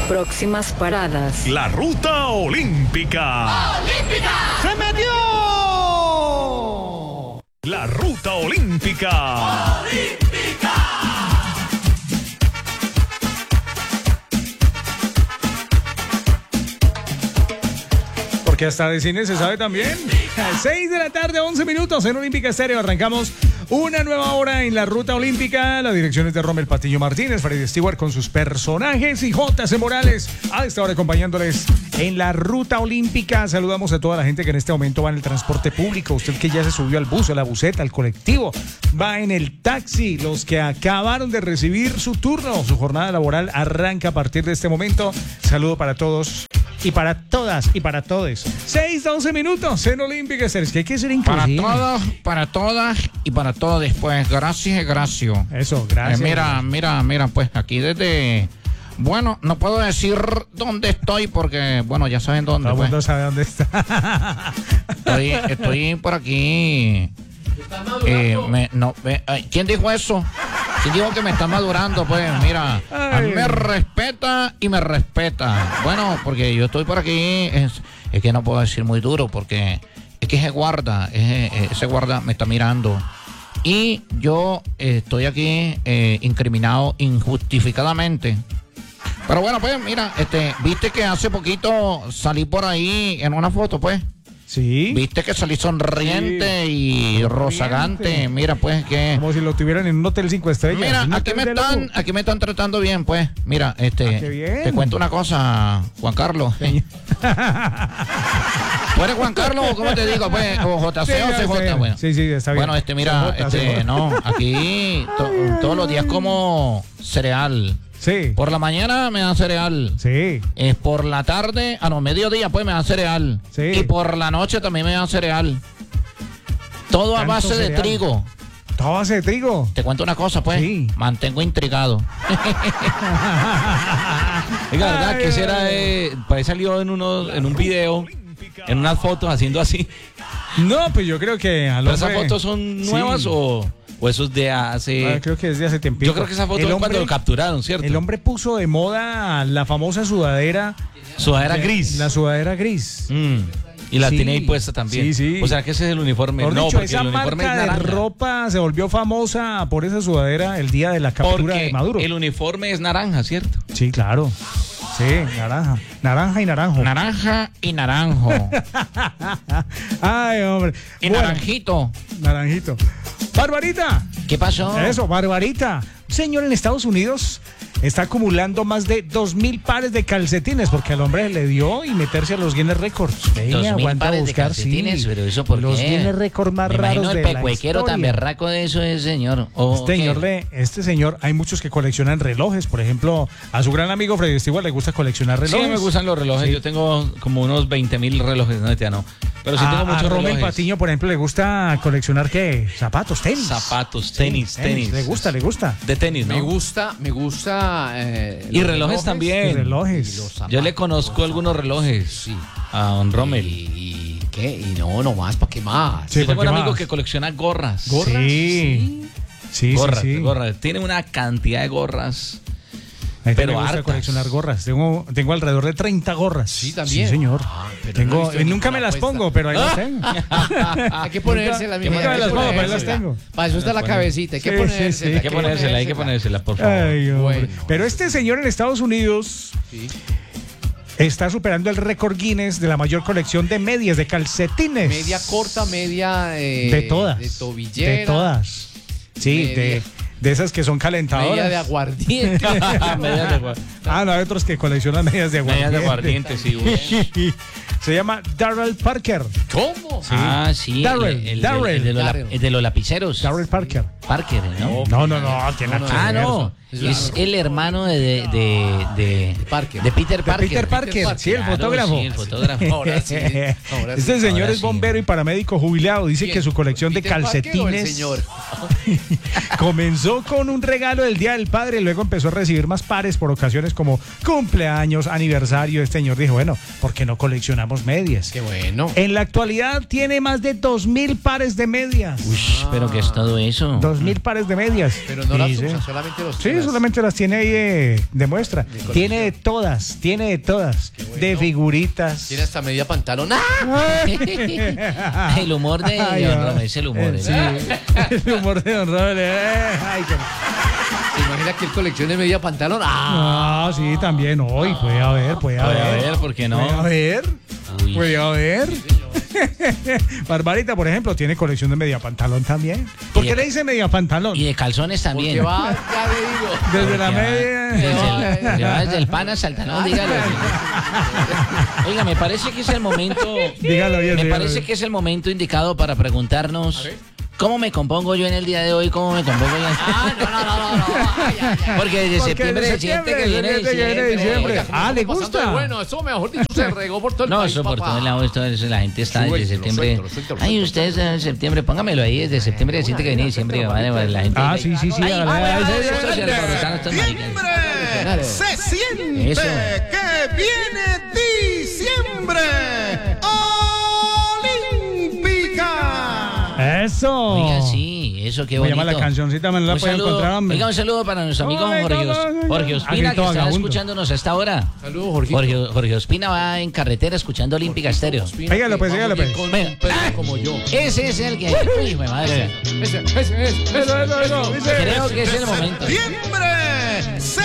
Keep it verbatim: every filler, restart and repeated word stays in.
Próximas paradas. La ruta olímpica. ¡Olímpica! ¡Se metió! La ruta olímpica. ¡Olímpica! Porque hasta de cine se sabe también. seis de la tarde, once minutos en Olímpica Estéreo. Arrancamos una nueva hora en la ruta olímpica. La dirección es de Rommel Patiño Martínez, Freddy Stewart con sus personajes y J C Morales a esta hora acompañándoles en la ruta olímpica. Saludamos a toda la gente que en este momento va en el transporte público. Usted que ya se subió al bus, a la buseta, al colectivo, va en el taxi. Los que acabaron de recibir su turno, su jornada laboral arranca a partir de este momento. Saludo para todos. Y para todas y para todos. seis, once minutos en Olímpica Estéreo. Es que hay que ser inclusive. Para todos, para todas y para todos después. Gracias, gracias. Eso, gracias. Eh, mira, mira, mira, pues aquí desde... Bueno, no puedo decir dónde estoy porque, bueno, ya saben dónde. Todo el mundo pues. sabe dónde está. Estoy, estoy por aquí. Eh, me, no, me, ay, ¿quién dijo eso? ¿Quién dijo que me está madurando? Pues mira, a mí me respeta y me respeta. Bueno, porque yo estoy por aquí, es, es que no puedo decir muy duro porque es que ese guarda, ese, ese guarda me está mirando. Y yo eh, estoy aquí eh, incriminado injustificadamente. Pero bueno, pues mira, este, viste que hace poquito salí por ahí en una foto, pues. Sí. Viste que salí sonriente sí. y rozagante. Mira, pues que. Como si lo tuvieran en un hotel cinco estrellas. Mira, aquí me están, loco. aquí me están tratando bien, pues. Mira, este. Ah, qué bien. Te cuento una cosa, Juan Carlos. Sí. ¿Tú eres Juan Carlos o cómo te digo? Pues, o J C sí, o C J. Bueno. Sí, sí, está bien. Bueno, este, mira, J, este, J. no, aquí to, todos los días como cereal. Sí. Por la mañana me dan cereal. Sí. Es por la tarde, a no, mediodía pues me dan cereal. Sí. Y por la noche también me dan cereal. Todo a base cereal? de trigo. ¿Todo a base de trigo? Te cuento una cosa, pues. Sí. Mantengo intrigado. Oiga, ¿verdad? Ay, que será de... Por ahí salió en, uno, en un video, en unas fotos haciendo así. No, pues yo creo que... ¿Pero esas fotos son nuevas sí. o...? O eso es de hace... Ah, creo que es de hace tiempo. Yo creo que esa foto es cuando lo capturaron, ¿cierto? El hombre puso de moda la famosa sudadera... Sudadera de, gris. La sudadera gris. Mm. Y la sí, tiene ahí puesta también. Sí, sí. O sea, que ese es el uniforme. Por no, dicho, porque esa el uniforme marca es de ropa se volvió famosa por esa sudadera el día de la captura porque de Maduro. el uniforme es naranja, ¿cierto? Sí, claro. Sí, naranja. Naranja y naranjo. Naranja y naranjo. Ay, hombre. Y bueno, naranjito. Naranjito. Barbarita. ¿Qué pasó? Eso, Barbarita. Un señor en Estados Unidos está acumulando más de dos mil pares de calcetines porque al hombre le dio y meterse a los Guinness Records. Venga, aguanta a buscar, sí. Pero eso por los qué? Guinness Records más Me raros de el pecuequero tan berraco de eso es señor. Oh, este okay. señor le, este señor, hay muchos que coleccionan relojes. Por ejemplo, a su gran amigo Freddy Stewart le gusta coleccionar relojes. Sí, me gustan los relojes. Sí. Yo tengo como unos veinte mil relojes, no, ya no. Pero sí a, tengo muchos a relojes. Rommel Patiño, por ejemplo, le gusta coleccionar ¿qué? Zapatos, tenis. Zapatos, tenis, sí, tenis, tenis. Le gusta, le gusta. De tenis, ¿no? Me gusta, me gusta. Eh, y relojes, relojes también. Y relojes. Y los zapatos, yo le conozco algunos relojes. Sí. A don Rommel. ¿Y, y qué? Y no, no más, ¿para qué más? Sí, yo tengo un amigo más? que colecciona gorras. ¿Gorras? Sí. Sí, gorras, sí, sí. gorras. Tiene una cantidad de gorras. Pero me gusta coleccionar gorras. Tengo, tengo alrededor de treinta gorras. Sí, también. Sí, señor. Ah, tengo, no nunca me las puesta. pongo, pero ahí las tengo. Hay que ponérselas, mi Nunca me las pongo, pero ahí las tengo. Para eso está la cabecita. Hay que sí, ponérsela. Sí, sí. Hay que ponérsela, hay que ponérsela, por favor. Ay, bueno. Pero este señor en Estados Unidos sí. está superando el récord Guinness de la mayor colección de medias, de calcetines. Media corta, media eh, de todas. De tobillera. De todas. Sí, media. de... De esas que son calentadoras. Media de aguardiente. Medias de aguardiente. Ah, no, hay otros que coleccionan medias de aguardiente. Medias de aguardiente, sí. Bueno. Se llama Darrell Parker. ¿Cómo? Sí. Ah, sí. Darrell. El, el, Darrell. El, el, de los, el de los lapiceros. Darrell Parker. Parker, ¿no? No, no, no. Tiene no, no, ah, no. Es el hermano de, de, de, de, de Parker. De Peter Parker. De Peter Parker, Peter Parker. Sí, el claro, fotógrafo. Sí, el fotógrafo. Ahora sí. Ahora este sí. señor Ahora es bombero sí. y paramédico jubilado. Dice ¿Quién? que su colección ¿Peter de calcetines Parker o el señor? comenzó con un regalo del Día del Padre y luego empezó a recibir más pares por ocasiones como cumpleaños, aniversario. Este señor dijo, bueno, ¿por qué no coleccionamos medias? Qué bueno. En la actualidad tiene más de dos mil pares de medias. Uy, ah. pero ¿qué es todo eso? Dos dos mil pares de medias. Pero no las Dice. usa, solamente los Sí, las- solamente las tiene ahí eh, de muestra. colección. Tiene de todas, tiene de todas. De figuritas. Tiene hasta media pantalón. ¡Ah! El humor de Ay, Don ay. Romeo es el humor. Eh, ¿sí? sí, el humor de Don Robert. eh, ay, qué- ¿Se imagina que él coleccione media pantalón? ¡Ah! Ah, sí, también. Hoy puede haber, puede Puede haber. haber, ¿por qué no? Puede haber. Uy. Puede haber. Barbarita, por ejemplo, tiene colección de media pantalón también. ¿Por Y qué de- le dice media pantalón? Y de calzones también. Porque va, ya le digo. Desde la Porque va media. Desde el, porque va desde el pan hasta el talón, dígalo. Oiga, me parece que es el momento. Dígalo bien, Me dígalo parece bien. que es el momento indicado para preguntarnos cómo me compongo yo en el día de hoy, cómo me compongo yo. Ah, no, no, no, no, no. Ay, ay, ay. Porque desde Porque septiembre desde se siente que septiembre, viene se siente que viene diciembre. diciembre. Oiga, Ah, ¿le ¿cómo está pasando de gusta? Bueno, eso mejor dicho se regó por todo el No, país, eso por papá. todo el lado, esto es- la gente está desde Suéltelo, septiembre. suéltelo, suéltelo, Ay, suéltelo. ustedes en septiembre, póngamelo ahí, desde septiembre se siente que viene diciembre. Vale, vale, la gente. Ah, sí, sí, sí. Ay, hágale, ay, hágale, ay, hágale. eso se alborotaron estos maricas. Se siente Eso. que viene diciembre olímpica. Eso. Oiga, sí, eso qué Me bonito. llama la cancioncita, me la Un puede saludo, encontrar, hombre. oiga, un saludo para nuestro amigo Oiga, Jorge, oiga, Os- oiga. Jorge Ah, Ospina, que grito está vagabundo. escuchándonos a esta hora. Saludos, Jorge. Jorge, Jorge Ospina va en carretera escuchando Olímpica Estéreo. Óigalo, pues, óigalo, pues. Con un perro como yo. Ese es el que... Uy, me madre. Ese, ese, ese. Eso, eso, eso. Dice. Creo que es el momento. Septiembre se